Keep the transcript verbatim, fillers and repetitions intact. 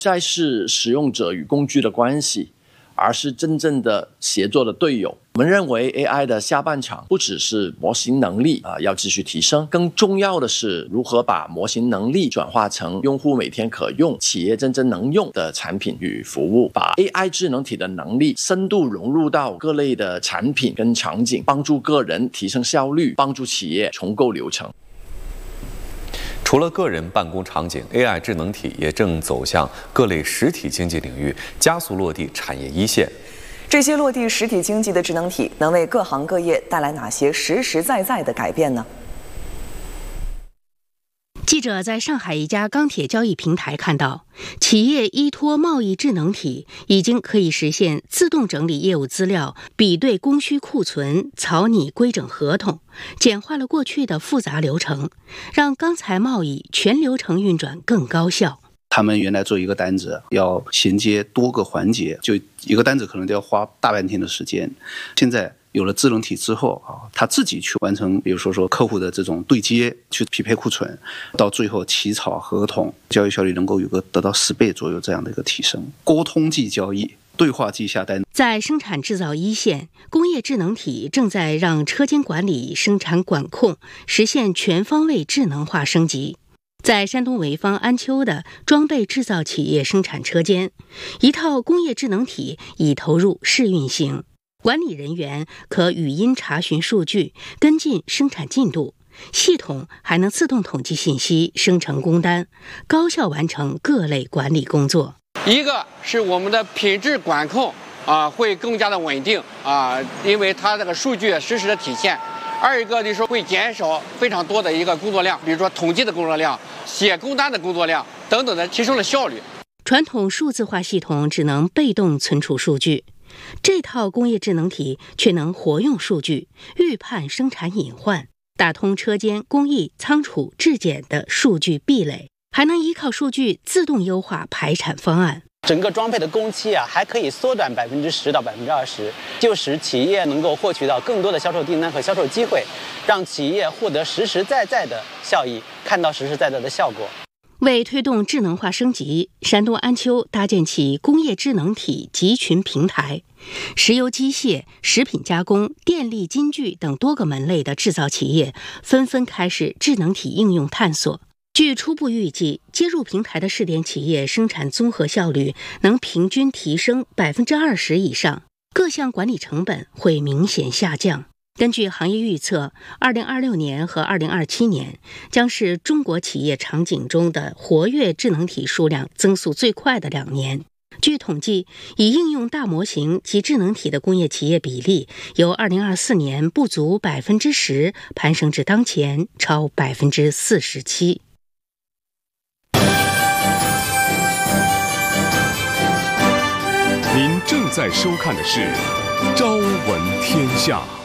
再是使用者与工具的关系，而是真正的协作的队友。我们认为 A I 的下半场不只是模型能力啊、呃、要继续提升，更重要的是如何把模型能力转化成用户每天可用、企业真正能用的产品与服务，把 A I 智能体的能力深度融入到各类的产品跟场景，帮助个人提升效率，帮助企业重构流程。 除了个人办公场景 ，A I 智能体也正走向各类实体经济领域，加速落地产业一线。 这些落地实体经济的智能体，能为各行各业带来哪些实实在在的改变呢？ 记者在上海一家钢铁交易平台看到，企业依托贸易智能体，已经可以实现自动整理业务资料、比对供需库存、草拟规整合同，简化了过去的复杂流程，让钢材贸易全流程运转更高效。 他们原来做一个单子要衔接多个环节，就一个单子可能都要花大半天的时间。现在有了智能体之后啊，他自己去完成，比如说说客户的这种对接，去匹配库存，到最后起草合同，交易效率能够有个得到十倍左右这样的一个提升。沟通即交易，对话即下单。 在生产制造一线，工业智能体正在让车间管理、生产管控实现全方位智能化升级。在山东潍坊安丘的装备制造企业生产车间，一套工业智能体已投入试运行。管理人员可语音查询数据，跟进生产进度，系统还能自动统计信息，生成工单，高效完成各类管理工作。 一个是我们的品质管控啊会更加的稳定啊，因为它这个数据实时的体现。二一个就是说会减少非常多的一个工作量，比如说统计的工作量、写工单的工作量等等的，提升了效率。 传统数字化系统只能被动存储数据，这套工业智能体却能活用数据，预判生产隐患，打通车间、工艺、仓储、质检的数据壁垒，还能依靠数据自动优化排产方案。 整个装配的工期啊，还可以缩短百分之十到百分之二十，就使企业能够获取到更多的销售订单和销售机会，让企业获得实实在在的效益，看到实实在在的效果。 为推动智能化升级，山东安丘搭建起工业智能体集群平台，石油机械、食品加工、电力金具等多个门类的制造企业纷纷开始智能体应用探索。据初步预计，接入平台的试点企业生产综合效率能平均提升百分之二十以上，各项管理成本会明显下降。根据行业预测，二零二六年和二零二七年将是中国企业场景中的活跃智能体数量增速最快的两年。据统计，以应用大模型及智能体的工业企业比例由二零二四年不足百分之十攀升至当前超百分之四十七。 您正在收看的是《朝闻天下》。